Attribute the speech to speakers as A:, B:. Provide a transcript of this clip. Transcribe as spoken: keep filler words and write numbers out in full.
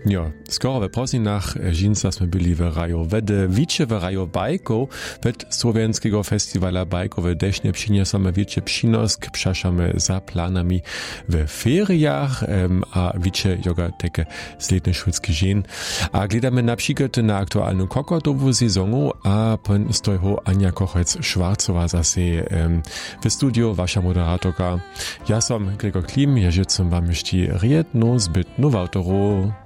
A: Jo, skoro we Prosinach Žinca sme byli w raju Wedy, wicze w raju bajków, wed Słowiańskiego Festiwala bajkowe deśnie przyniosamy wiecie przynosk, przeszamy za planami w feriach, um, a wicze joga takie zletne szwedzkie żen. A gledamy na przykład na aktualną kokotową sezonu, a pan stojho Ania Kochec-Schwarzowa zase um, w studiu, wasza moderatorka. Ja som Gregor Klim, ja życzę wam jeszcze jedną zbytną wałtoru.